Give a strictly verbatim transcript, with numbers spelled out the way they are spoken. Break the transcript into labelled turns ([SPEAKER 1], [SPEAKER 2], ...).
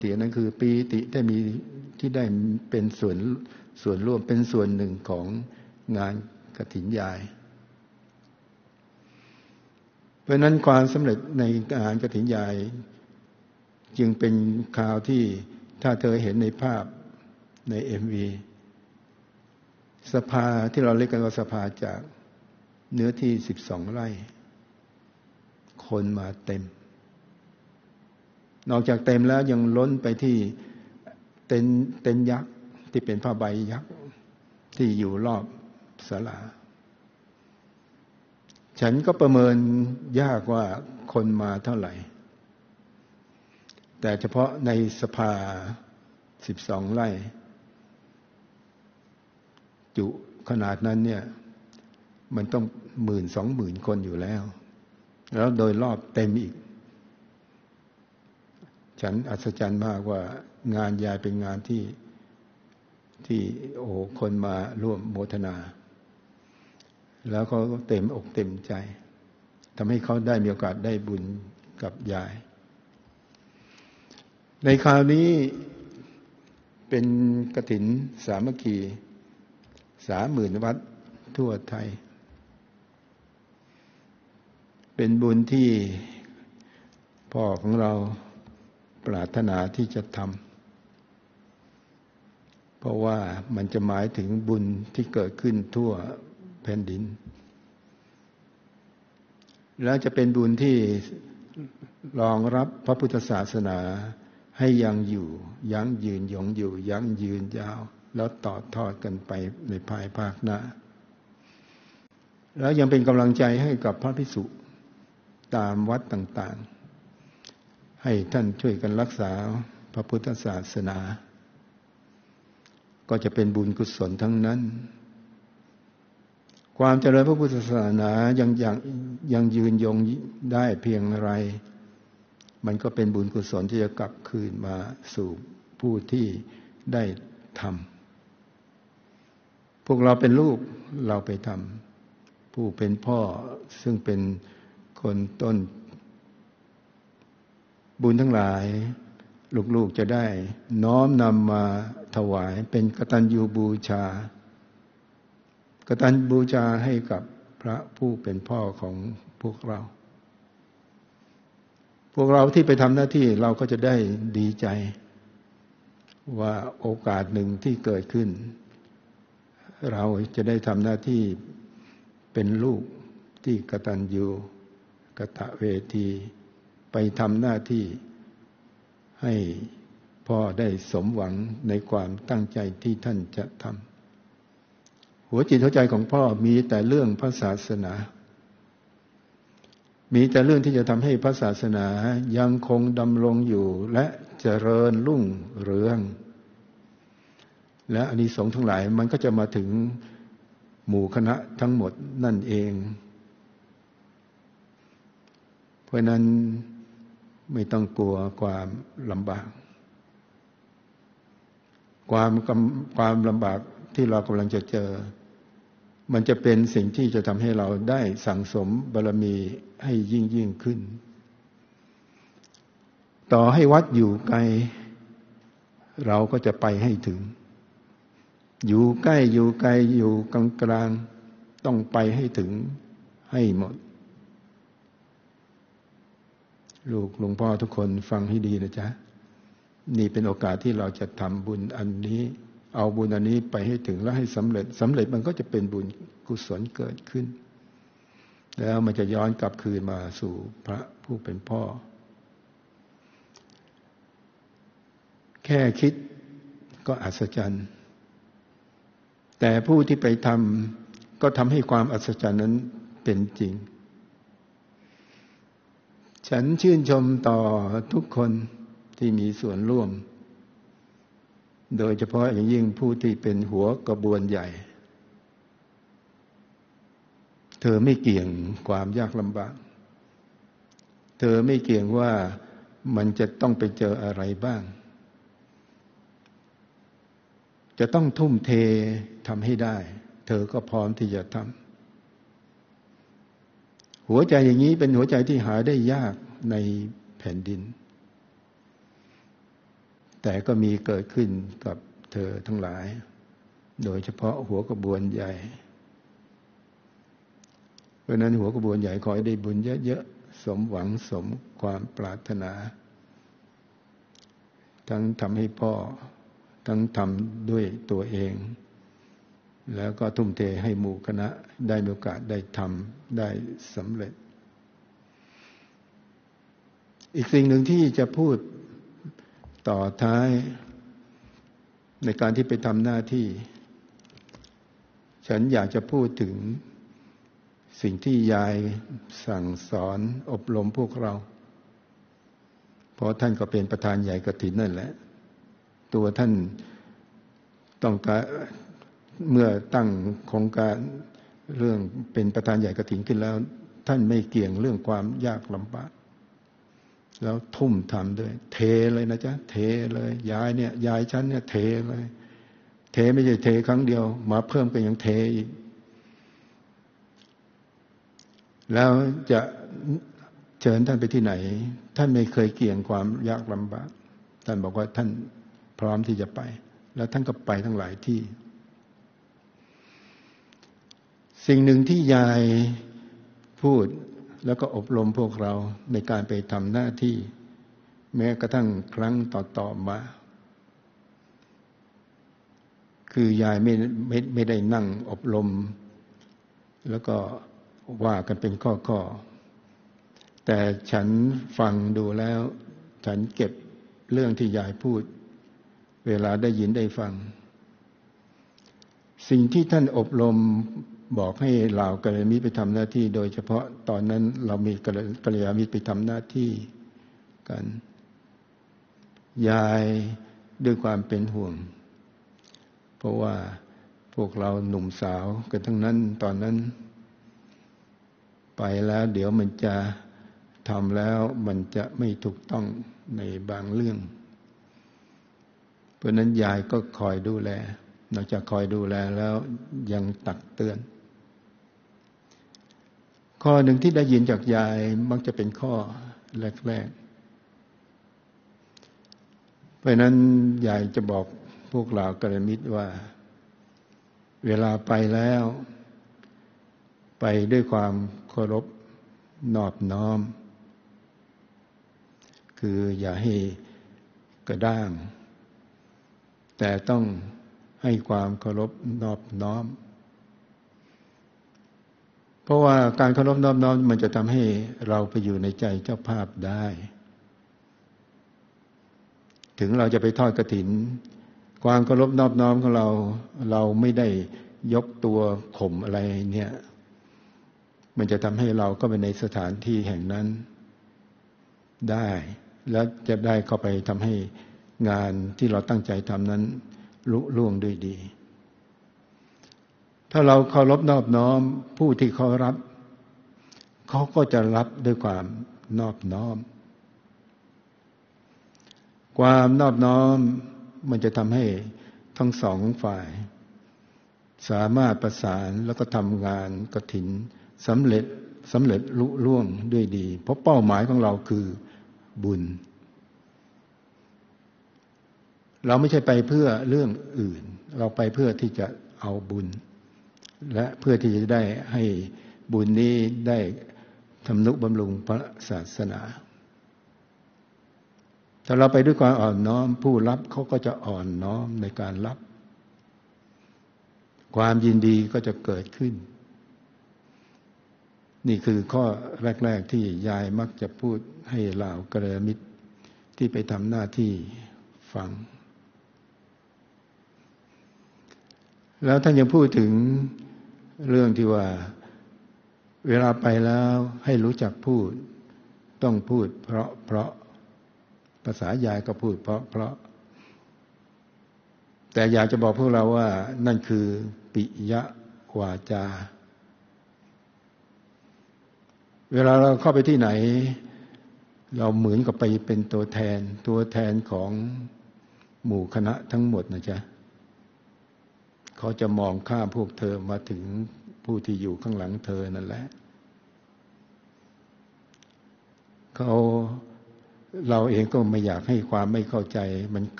[SPEAKER 1] ตินั้นคือปีติได้มีที่ได้เป็นส่วนส่วนร่วมเป็นส่วนหนึ่งของงานกฐินยายเพราะนั้นความสำเร็จในงานกฐินยายจึงเป็นข่าวที่ถ้าเธอเห็นในภาพใน เอ็ม วี สภาที่เราเรียกกันว่าสภาจากเนื้อที่สิบสองไร่คนมาเต็มนอกจากเต็มแล้วยังล้นไปที่เต็นเต็นยักษ์ที่เป็นผ้าใบยักษ์ที่อยู่รอบศาลาฉันก็ประเมินยากว่าคนมาเท่าไหร่แต่เฉพาะในสภาสิบสองไร่จุขนาดนั้นเนี่ยมันต้องหมื่นสองหมื่นคนอยู่แล้วแล้วโดยรอบเต็มอีกฉันอัศจรรย์มากว่างานยายเป็นงานที่ที่โอ้คนมาร่วมโมทนาแล้วเขาก็เต็มอกเต็มใจทำให้เขาได้มีโอกาสได้บุญกับยายในคราวนี้เป็นกฐินสามัคคีสามหมื่นวัดทั่วไทยเป็นบุญที่พ่อของเราปรารถนาที่จะทำเพราะว่ามันจะหมายถึงบุญที่เกิดขึ้นทั่วแผ่นดินแล้วจะเป็นบุญที่รองรับพระพุทธศาสนาให้ยังอยู่ยั่งยืนยงอยู่ยั่งยืนยาวแล้วต่อทอดกันไปในภายภาคหน้าแล้วยังเป็นกำลังใจให้กับพระภิกษุตามวัดต่างๆให้ท่านช่วยกันรักษาพระพุทธศาสนาก็จะเป็นบุญกุศลทั้งนั้นความเจริญพระพุทธศาสนายังยังยังยืนยงได้เพียงไรมันก็เป็นบุญกุศลที่จะกลับคืนมาสู่ผู้ที่ได้ทำพวกเราเป็นลูกเราไปทำผู้เป็นพ่อซึ่งเป็นคนต้นบุญทั้งหลายลูกๆจะได้น้อมนำมาถวายเป็นกตัญญูบูชากตัญญูบูชาให้กับพระผู้เป็นพ่อของพวกเราพวกเราที่ไปทำหน้าที่เราก็จะได้ดีใจว่าโอกาสหนึ่งที่เกิดขึ้นเราจะได้ทำหน้าที่เป็นลูกที่กตัญญูกตเวทีไปทำหน้าที่ให้พ่อได้สมหวังในความตั้งใจที่ท่านจะทำหัวจิตหัวใจของพ่อมีแต่เรื่องพระศาสนามีแต่เรื่องที่จะทำให้พระศาสนายังคงดำรงอยู่และเจริญรุ่งเรืองและอานิสงส์ทั้งหลายมันก็จะมาถึงหมู่คณะทั้งหมดนั่นเองเพราะนั้นไม่ต้องกลัวความลำบากความความลำบากที่เรากำลังจะเจอมันจะเป็นสิ่งที่จะทำให้เราได้สั่งสมบารมีให้ยิ่งยิ่งขึ้นต่อให้วัดอยู่ไกลเราก็จะไปให้ถึงอยู่ใกล้อยู่ไกลอยู่กลางกลางต้องไปให้ถึงให้หมดลูกหลวงพ่อทุกคนฟังให้ดีนะจ๊ะนี่เป็นโอกาสที่เราจะทำบุญอันนี้เอาบุญอันนี้ไปให้ถึงและให้สำเร็จสำเร็จมันก็จะเป็นบุญกุศลเกิดขึ้นแล้วมันจะย้อนกลับคืนมาสู่พระผู้เป็นพ่อแค่คิดก็อัศจรรย์แต่ผู้ที่ไปทำก็ทำให้ความอัศจรรย์นั้นเป็นจริงฉันชื่นชมต่อทุกคนที่มีส่วนร่วมโดยเฉพาะอย่างยิ่งผู้ที่เป็นหัวกระบวนใหญ่เธอไม่เกี่ยงความยากลำบากเธอไม่เกี่ยงว่ามันจะต้องไปเจออะไรบ้างจะต้องทุ่มเททำให้ได้เธอก็พร้อมที่จะทำหัวใจอย่างนี้เป็นหัวใจที่หาได้ยากในแผ่นดินแต่ก็มีเกิดขึ้นกับเธอทั้งหลายโดยเฉพาะหัวกระบวนใหญ่เพราะนั้นหัวกระบวนใหญ่ขอให้ได้บุญเยอะๆสมหวังสมความปรารถนาทั้งทำให้พ่อทั้งทำด้วยตัวเองแล้วก็ทุ่มเทให้หมู่คณะได้มีโอกาสได้ทำได้สำเร็จอีกสิ่งหนึ่งที่จะพูดต่อท้ายในการที่ไปทำหน้าที่ฉันอยากจะพูดถึงสิ่งที่ยายสั่งสอนอบรมพวกเราเพราะท่านก็เป็นประธานใหญ่กฐินนั่นแหละตัวท่านต้องการเมื่อตั้งโครงการเรื่องเป็นประธานใหญ่กฐินขึ้นแล้วท่านไม่เกี่ยงเรื่องความยากลำบากแล้วทุ่มทำด้วยเทเลยนะจ๊ะเทเลยยายเนี่ยยายฉันเนี่ยเทเลยเทไม่ใช่เทครั้งเดียวมาเพิ่มก็ยังเทอีกแล้วจะเชิญท่านไปที่ไหนท่านไม่เคยเกี่ยงความยากลำบากท่านบอกว่าท่านพร้อมที่จะไปแล้วท่านก็ไปทั้งหลายที่สิ่งหนึ่งที่ยายพูดแล้วก็อบรมพวกเราในการไปทำหน้าที่แม้กระทั่งครั้งต่อๆมาคือยายไม่ไม่ไม่ได้นั่งอบรมแล้วก็ว่ากันเป็นข้อๆแต่ฉันฟังดูแล้วฉันเก็บเรื่องที่ยายพูดเวลาได้ยินได้ฟังสิ่งที่ท่านอบรมบอกให้เหล่ากัลยาณมิตรไปทำหน้าที่โดยเฉพาะตอนนั้นเรามีกัลยาณมิตรไปทำหน้าที่กันยายด้วยความเป็นห่วงเพราะว่าพวกเราหนุ่มสาวกันทั้งนั้นตอนนั้นไปแล้วเดี๋ยวมันจะทำแล้วมันจะไม่ถูกต้องในบางเรื่องเพราะนั้นยายก็คอยดูแลนอกจากคอยดูแลแล้วยังตักเตือนข้อหนึ่งที่ได้ยินจากยายมักจะเป็นข้อแรกๆเพราะนั้นยายจะบอกพวกเรากัลยาณมิตรว่าเวลาไปแล้วไปด้วยความเคารพนอบน้อมคืออย่าให้กระด้างแต่ต้องให้ความเคารพนอบน้อมเพราะว่าการเคารพนอบน้อมมันจะทำให้เราไปอยู่ในใจเจ้าภาพได้ถึงเราจะไปทอดกฐินความเคารพนอบน้อมของเราเราไม่ได้ยกตัวข่มอะไรเนี่ยมันจะทำให้เราก็ไปในสถานที่แห่งนั้นได้และจะได้เข้าไปทำให้งานที่เราตั้งใจทำนั้นลุล่วงด้วยดีถ้าเราเคารพนอบน้อมผู้ที่เขารับเขาก็จะรับด้วยความนอบน้อมความนอบน้อมมันจะทำให้ทั้งสองฝ่ายสามารถประสานแล้วก็ทำงานกฐินสำเร็จสำเร็จลุล่วงด้วยดีเพราะเป้าหมายของเราคือบุญเราไม่ใช่ไปเพื่อเรื่องอื่นเราไปเพื่อที่จะเอาบุญและเพื่อที่จะได้ให้บุญนี้ได้ทำนุบำรุงพระศาสนาถ้าเราไปด้วยความอ่อนน้อมผู้รับเขาก็จะอ่อนน้อมในการรับความยินดีก็จะเกิดขึ้นนี่คือข้อแรกๆที่ยายมักจะพูดให้เหล่ากัลยาณมิตรที่ไปทำหน้าที่ฟังแล้วท่านยังพูดถึงเรื่องที่ว่าเวลาไปแล้วให้รู้จักพูดต้องพูดเพราะเพราะภาษายายก็พูดเพราะเพราะแต่อยากจะบอกพวกเราว่านั่นคือปิยวาจาเวลาเราเข้าไปที่ไหนเราเหมือนกับไปเป็นตัวแทนตัวแทนของหมู่คณะทั้งหมดนะจ๊ะเขาจะมองข้ามพวกเธอมาถึงผู้ที่อยู่ข้างหลังเธอนั่นแหละเขาเราเองก็ไม่อยากให้ความไม่เข้าใจมัน